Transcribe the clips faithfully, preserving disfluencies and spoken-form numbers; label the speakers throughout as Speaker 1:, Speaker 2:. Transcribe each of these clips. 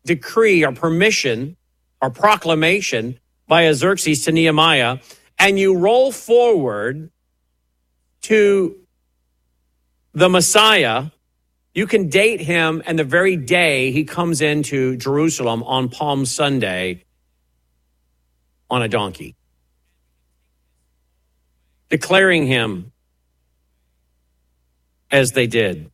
Speaker 1: decree or permission or proclamation by Xerxes to Nehemiah, and you roll forward to the Messiah, you can date him and the very day he comes into Jerusalem on Palm Sunday on a donkey, declaring him as they did.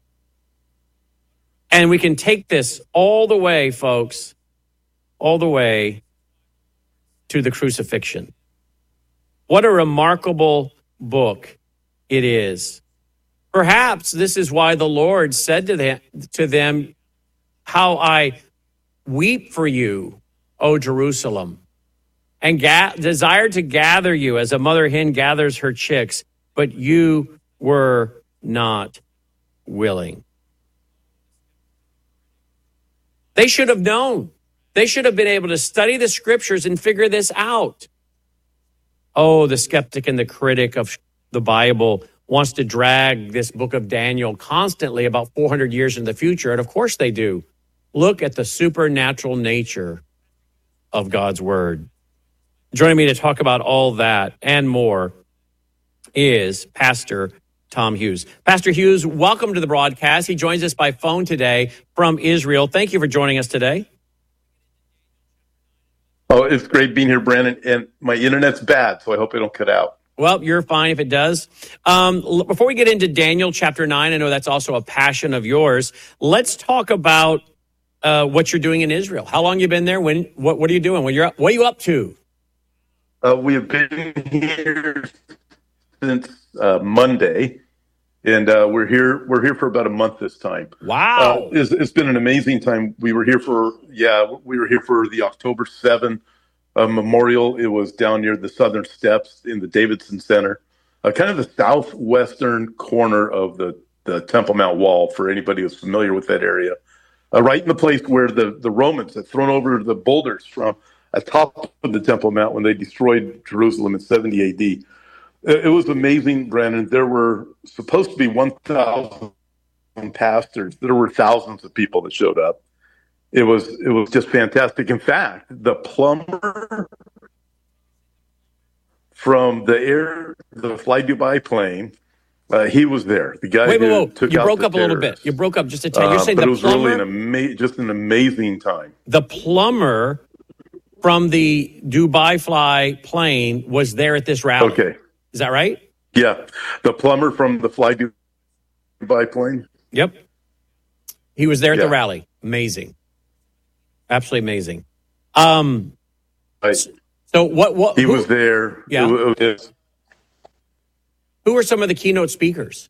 Speaker 1: And we can take this all the way, folks, all the way to the crucifixion. What a remarkable book it is. Perhaps this is why the Lord said to them, to them, how I weep for you, O Jerusalem, and ga- desire to gather you as a mother hen gathers her chicks, but you were not willing. They should have known. They should have been able to study the scriptures and figure this out. Oh, the skeptic and the critic of the Bible wants to drag this book of Daniel constantly about four hundred years in the future, and of course they do. Look at the supernatural nature of God's word. Joining me to talk about all that and more is Pastor Tom Hughes. Pastor Hughes, welcome to the broadcast. He joins us by phone today from Israel. Thank you for joining us today.
Speaker 2: Oh, it's great being here, Brandon. And my internet's bad, so I hope it don't cut out.
Speaker 1: Well, you're fine if it does. Um, before we get into Daniel chapter nine, I know that's also a passion of yours. Let's talk about uh, what you're doing in Israel. How long you been there? When? What? What are you doing? What, you're, what are you up to?
Speaker 2: Uh, we have been here since uh, Monday, and uh, we're here. We're here for about a month this time.
Speaker 1: Wow,
Speaker 2: uh, it's, it's been an amazing time. We were here for yeah, we were here for the October seventh uh, memorial. It was down near the Southern Steps in the Davidson Center, uh, kind of the southwestern corner of the the Temple Mount Wall. For anybody who's familiar with that area, uh, right in the place where the the Romans had thrown over the boulders from atop of the Temple Mount when they destroyed Jerusalem in seventy A D. It was amazing, Brandon. There were supposed to be one thousand pastors. There were thousands of people that showed up. It was it was just fantastic. In fact, the plumber from the air, the Fly Dubai plane, uh, he was there. The guy
Speaker 1: wait,
Speaker 2: who
Speaker 1: wait, wait.
Speaker 2: took
Speaker 1: You
Speaker 2: out
Speaker 1: broke
Speaker 2: the
Speaker 1: up a little
Speaker 2: terrorists.
Speaker 1: bit. You broke up just a tad. You're
Speaker 2: Uh,
Speaker 1: saying
Speaker 2: but
Speaker 1: the
Speaker 2: it was
Speaker 1: plumber,
Speaker 2: really an ama- just an amazing time.
Speaker 1: the plumber from the Dubai Fly plane was there at this rally.
Speaker 2: Okay.
Speaker 1: Is that right?
Speaker 2: Yeah. The plumber from the Fly Dubai plane.
Speaker 1: Yep. He was there at
Speaker 2: Yeah.
Speaker 1: the rally. Amazing. Absolutely amazing. Um,
Speaker 2: I,
Speaker 1: so what, what,
Speaker 2: he
Speaker 1: who,
Speaker 2: was there.
Speaker 1: Yeah.
Speaker 2: It was,
Speaker 1: who were some of the keynote speakers?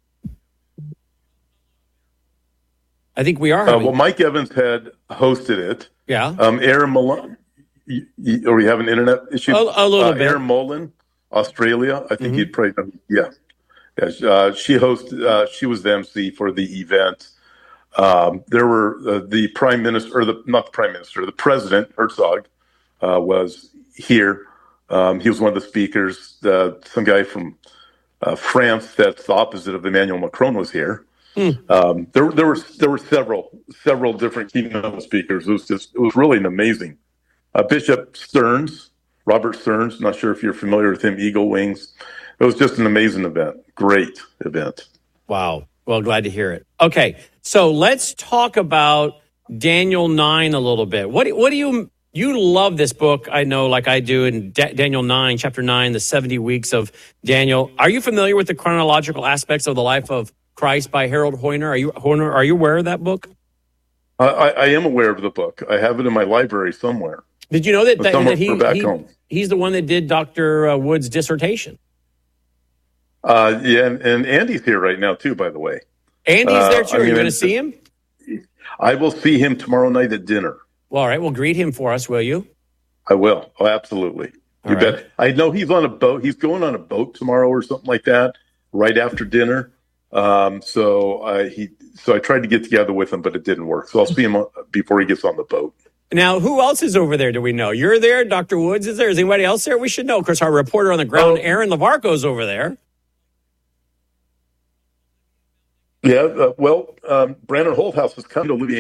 Speaker 1: I think we are.
Speaker 2: uh,
Speaker 1: Having,
Speaker 2: well, Mike Evans had hosted it.
Speaker 1: yeah.
Speaker 2: Um, Aaron Mullen. You, you, or we have an internet issue?
Speaker 1: A, a little
Speaker 2: uh,
Speaker 1: bit.
Speaker 2: Aaron Mullen, Australia. I think
Speaker 1: Mm-hmm.
Speaker 2: you'd probably, yeah. yeah uh, she hosted, uh, she was the M C for the event. Um, there were uh, the prime minister, or the, not the prime minister, the president, Herzog, uh, was here. Um, he was one of the speakers. Uh, some guy from uh, France that's the opposite of Emmanuel Macron was here. Mm. Um, there, there were there were several several different keynote speakers. It was just it was really an amazing. Uh, Bishop Stearns, Robert Stearns. Not sure if you're familiar with him. Eagle Wings. It was just an amazing event. Great event.
Speaker 1: Wow. Well, glad to hear it. Okay, so let's talk about Daniel nine a little bit. What what do you you love this book? I know, like I do, in Da- Daniel nine, chapter nine, the seventy weeks of Daniel. Are you familiar with the chronological aspects of the life of Christ by Harold Hoyner? Are you Hoyner? Are you aware of that book?
Speaker 2: I, I, I am aware of the book. I have it in my library somewhere.
Speaker 1: Did you know that, that, that he,
Speaker 2: back
Speaker 1: he
Speaker 2: home.
Speaker 1: he's the one that did Doctor Uh, Wood's dissertation?
Speaker 2: Uh, yeah, and, and Andy's here right now too. By the way,
Speaker 1: Andy's
Speaker 2: uh,
Speaker 1: there too.
Speaker 2: I
Speaker 1: Are
Speaker 2: mean,
Speaker 1: you going to see him?
Speaker 2: I will see him tomorrow night at dinner.
Speaker 1: Well, all right. Well, greet him for us, will you?
Speaker 2: I will. Oh, absolutely.
Speaker 1: All
Speaker 2: you
Speaker 1: right.
Speaker 2: bet. I know he's on a boat. He's going on a boat tomorrow or something like that, right after dinner. Um, so I he so I tried to get together with him, but it didn't work. So I'll see him before he gets on the boat.
Speaker 1: Now, who else is over there? Do we know? You're there. Doctor Woods is there. Is anybody else there? We should know. Of course, our reporter on the ground,
Speaker 2: oh.
Speaker 1: Aaron Lavarco's over there.
Speaker 2: Yeah. Uh, well, um, Brandon Holthouse has come to Olivier